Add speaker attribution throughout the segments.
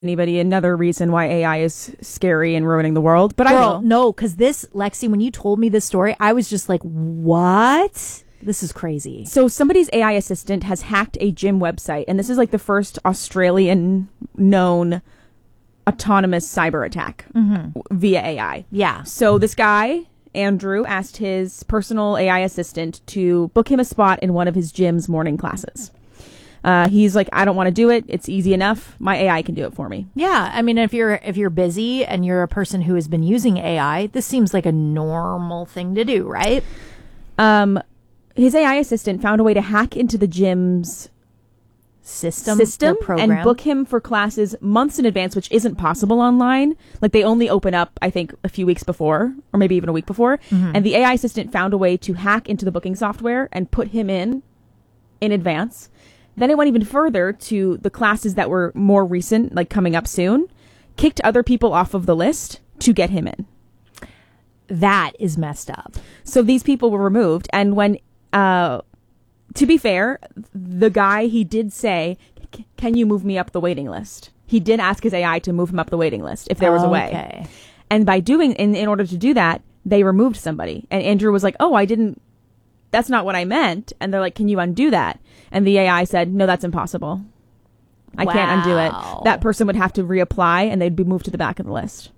Speaker 1: anybody another reason why AI is scary and ruining the world, but I
Speaker 2: Girl,
Speaker 1: will.
Speaker 2: no, because this, Lexi, when you told me this story, I was just like, what? This is crazy.
Speaker 1: So somebody's AI assistant has hacked a gym website, and this is like the first Australian known autonomous cyber attack via AI.
Speaker 2: Yeah.
Speaker 1: So this guy, Andrew, asked his personal AI assistant to book him a spot in one of his gym's morning classes. He's like, I don't want to do it. It's easy enough. My AI can do it for me.
Speaker 2: Yeah. I mean, if you're busy and you're a person who has been using AI, this seems like a normal thing to do, right?
Speaker 1: His AI assistant found a way to hack into the gym's system
Speaker 2: their program,
Speaker 1: and book him for classes months in advance, which isn't possible online. Like, they only open up, I think, a few weeks before, or maybe even a week before. And the AI assistant found a way to hack into the booking software and put him in advance. Then it went even further to the classes that were more recent, like coming up soon, kicked other people off of the list to get him in.
Speaker 2: That is messed up.
Speaker 1: So these people were removed. And when, to be fair, the guy, he did say, can you move me up the waiting list? He did ask his AI to move him up the waiting list if there was a way.
Speaker 2: Okay.
Speaker 1: And by doing, in order to do that, they removed somebody. And Andrew was like, that's not what I meant. And they're like, can you undo that? And the AI said, no, that's impossible. I can't undo it. That person would have to reapply and they'd be moved to the back of the list.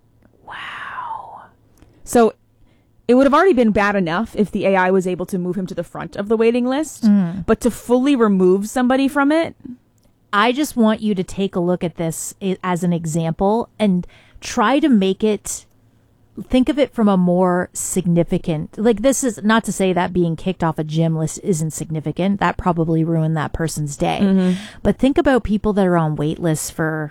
Speaker 2: Wow.
Speaker 1: So it would have already been bad enough if the AI was able to move him to the front of the waiting list, but to fully remove somebody from it.
Speaker 2: I just want you to take a look at this as an example and try to make it, think of it from a more significant, like, this is not to say that being kicked off a gym list isn't significant. That probably ruined that person's day. But think about people that are on wait lists for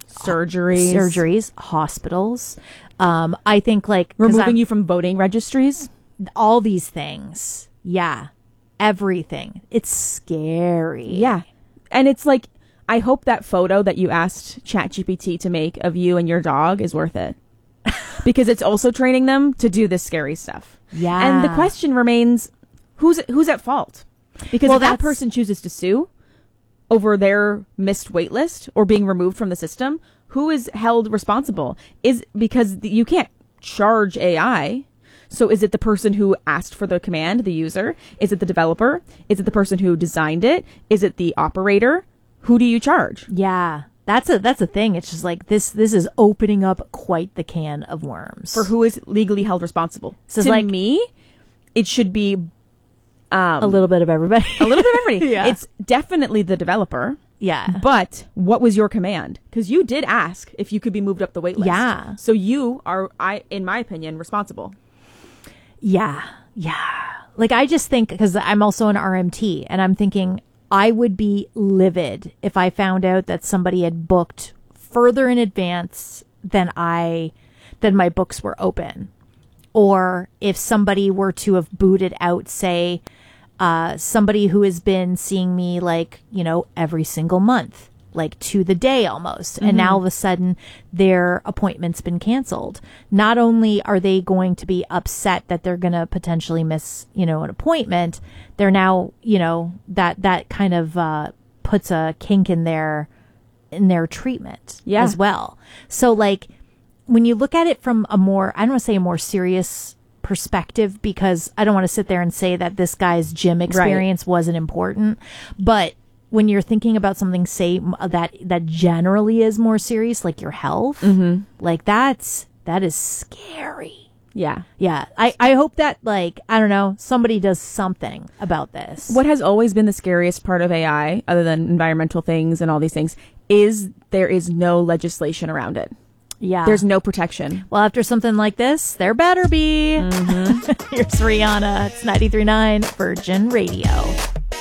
Speaker 2: surgeries, hospitals. I think, like,
Speaker 1: Removing you from voting registries.
Speaker 2: all these things. Yeah. Everything. It's scary.
Speaker 1: Yeah. And it's like, I hope that photo that you asked ChatGPT to make of you and your dog is worth it. Because it's also training them to do this scary stuff.
Speaker 2: Yeah.
Speaker 1: And the question remains, who's at fault? Because if that person chooses to sue over their missed wait list or being removed from the system, who is held responsible? Because you can't charge AI. So is it the person who asked for the command, the user? Is it the developer? Is it the person who designed it? Is it the operator? Who do you charge?
Speaker 2: Yeah. That's a thing. It's just like this is opening up quite the can of worms.
Speaker 1: For who is legally held responsible.
Speaker 2: So
Speaker 1: to me, it should be
Speaker 2: a little bit of everybody.
Speaker 1: a little bit of everybody.
Speaker 2: Yeah.
Speaker 1: It's definitely the developer.
Speaker 2: Yeah.
Speaker 1: But what was your command? Because you did ask if you could be moved up the wait list.
Speaker 2: Yeah.
Speaker 1: So you are, in my opinion, responsible.
Speaker 2: Yeah. Yeah. Like, I just think, because I'm also an RMT, and I'm thinking I would be livid if I found out that somebody had booked further in advance than my books were open. Or if somebody were to have booted out, say, somebody who has been seeing me, like, every single month, like to the day almost. And now all of a sudden their appointment's been canceled. Not only are they going to be upset that they're going to potentially miss, an appointment, they're now, that kind of puts a kink in their treatment as well. So, like, when you look at it from I don't want to say a more serious perspective, because I don't want to sit there and say that this guy's gym experience wasn't important, but when you're thinking about something, say, that generally is more serious, like your health, like that is scary.
Speaker 1: Yeah.
Speaker 2: Yeah. I hope that, like, I don't know, somebody does something about this.
Speaker 1: What has always been the scariest part of AI, other than environmental things and all these things, is there is no legislation around it.
Speaker 2: Yeah.
Speaker 1: There's no protection.
Speaker 2: Well, after something like this, there better be. Here's Rihanna. It's 93.9 Virgin Radio.